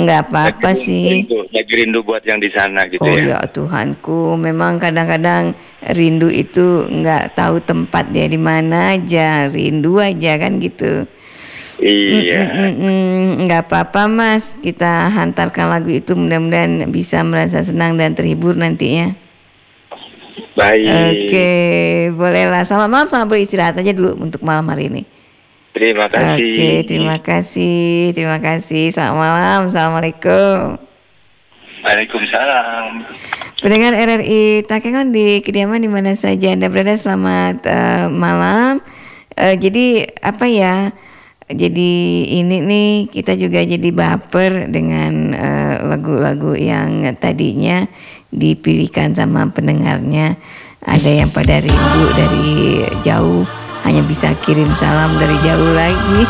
Nggak apa-apa sih. Lagi rindu buat yang di sana gitu Oh ya. ya Tuhanku, memang kadang-kadang rindu itu nggak tahu tempat dia di mana aja, rindu aja kan gitu. Iya, Nggak apa-apa Mas, kita hantarkan lagu itu mudah-mudahan bisa merasa senang dan terhibur nantinya. Oke, baik. bolehlah. Selamat malam, selamat beristirahat aja dulu untuk malam hari ini. Terima Oke, kasih. terima kasih, terima kasih. Selamat malam, assalamualaikum. Waalaikumsalam. Pendengar RRI Takengon di kediaman di mana saja Anda berada, selamat malam. Jadi apa ya? Jadi ini nih kita juga jadi baper dengan lagu-lagu yang tadinya dipilihkan sama pendengarnya. Ada yang pada rindu dari jauh, hanya bisa kirim salam dari jauh lagi.